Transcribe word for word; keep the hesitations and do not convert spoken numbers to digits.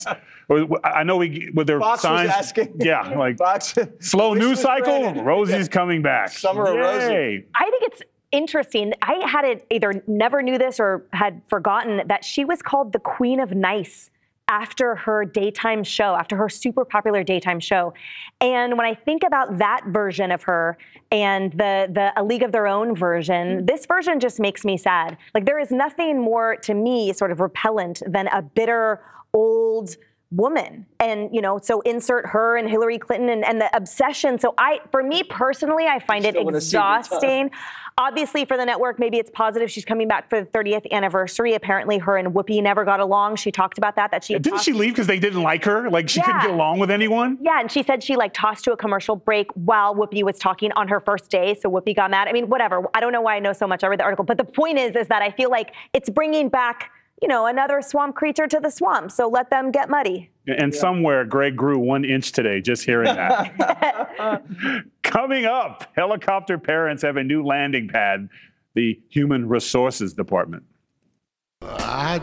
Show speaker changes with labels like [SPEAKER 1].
[SPEAKER 1] I know we with their
[SPEAKER 2] Fox
[SPEAKER 1] signs.
[SPEAKER 2] was asking.
[SPEAKER 1] Yeah, like
[SPEAKER 2] Fox,
[SPEAKER 1] slow news cycle.
[SPEAKER 2] granted.
[SPEAKER 1] Rosie's
[SPEAKER 2] Yeah.
[SPEAKER 1] coming back.
[SPEAKER 2] Summer of Rosie.
[SPEAKER 3] I think it's interesting. I had it either never knew this or had forgotten that she was called the Queen of Nice after her daytime show, after her super popular daytime show. And when I think about that version of her and the, the A League of Their Own version, this version just makes me sad. Like, there is nothing more, to me, sort of repellent than a bitter, old woman. And, you know, so insert her and Hillary Clinton and, and the obsession. So I, for me personally, I find it exhausting. Obviously, for the network, maybe it's positive. She's coming back for the thirtieth anniversary. Apparently, her and Whoopi never got along. She talked about that. That she
[SPEAKER 1] didn't
[SPEAKER 3] tossed-
[SPEAKER 1] she leave because they didn't like her? Like she
[SPEAKER 3] Yeah.
[SPEAKER 1] couldn't get along with anyone?
[SPEAKER 3] Yeah, and she said she like tossed to a commercial break while Whoopi was talking on her first day. So Whoopi got mad. I mean, whatever. I don't know why I know so much. I read the article, but the point is, is that I feel like it's bringing back, you know, another swamp creature to the swamp. So let them get muddy.
[SPEAKER 1] And yeah. somewhere Greg grew one inch today, just hearing that. Coming up, helicopter parents have a new landing pad, the Human Resources Department.
[SPEAKER 4] I